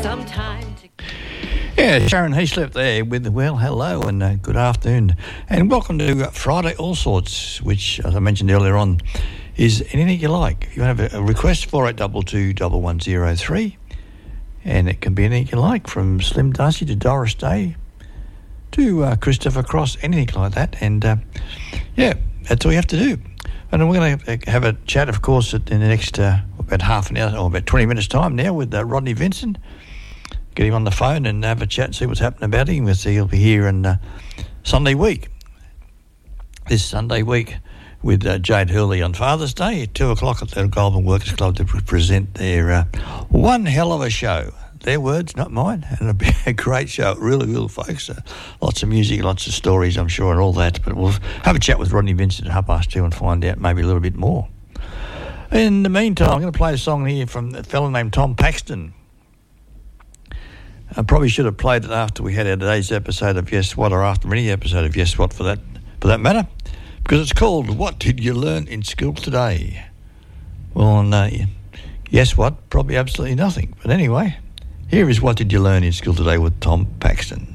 Yeah, Sharon Heaslip there with the well, hello and good afternoon. And welcome to Friday All Sorts, which, as I mentioned earlier on, is anything you like. You have a request, 48221103, and it can be anything you like, from Slim Darcy to Doris Day to Christopher Cross, anything like that. And, yeah, that's all you have to do. And we're going to have a chat, of course, in the next about half an hour or about 20 minutes' time now with Rodney Vincent. Get him on the phone and have a chat and see what's happening about him. He'll be here on Sunday week. This Sunday week with Jade Hurley on Father's Day at 2 o'clock at the Goulburn Workers Club to present their one hell of a show. Their words, not mine. And it'll be a great show. It really will, folks. Lots of music, lots of stories, I'm sure, and all that. But we'll have a chat with Rodney Vincent at 2:30 and find out maybe a little bit more. In the meantime, I'm going to play a song here from a fellow named Tom Paxton. I probably should have played it after we had our today's episode of Yes What, or after any episode of Yes What for that matter, because it's called What Did You Learn in School Today? Well, yes what? Probably absolutely nothing. But anyway, here is What Did You Learn in School Today with Tom Paxton.